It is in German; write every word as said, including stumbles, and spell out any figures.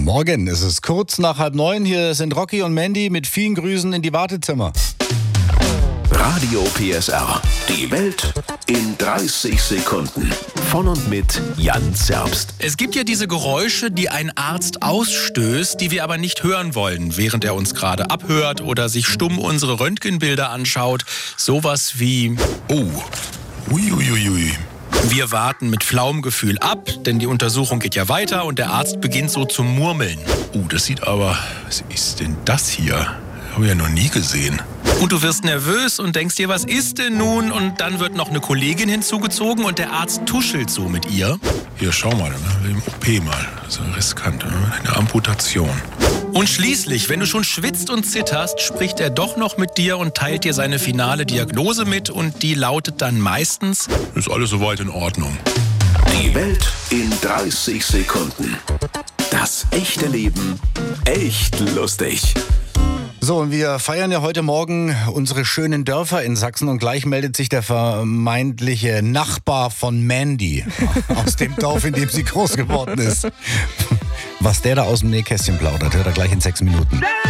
Guten Morgen, es ist kurz nach halb neun. Hier sind Rocky und Mandy mit vielen Grüßen in die Wartezimmer. Radio P S R. Die Welt in dreißig Sekunden. Von und mit Jan Zerbst. Es gibt ja diese Geräusche, die ein Arzt ausstößt, die wir aber nicht hören wollen, während er uns gerade abhört oder sich stumm unsere Röntgenbilder anschaut. Sowas wie... Oh, uiuiui. Wir warten mit flauem Gefühl ab, denn die Untersuchung geht ja weiter und der Arzt beginnt so zu murmeln. Oh, das sieht aber... Was ist denn das hier? Habe ich ja noch nie gesehen. Und du wirst nervös und denkst dir, was ist denn nun? Und dann wird noch eine Kollegin hinzugezogen und der Arzt tuschelt so mit ihr. Hier, schau mal, im O P mal. Das ist riskant, eine Amputation. Und schließlich, wenn du schon schwitzt und zitterst, spricht er doch noch mit dir und teilt dir seine finale Diagnose mit und die lautet dann meistens: Ist alles soweit in Ordnung. Die Welt in dreißig Sekunden. Das echte Leben echt lustig. So, und wir feiern ja heute Morgen unsere schönen Dörfer in Sachsen und gleich meldet sich der vermeintliche Nachbar von Mandy aus dem Dorf, in dem sie groß geworden ist. Was der da aus dem Nähkästchen plaudert, hört er gleich in sechs Minuten.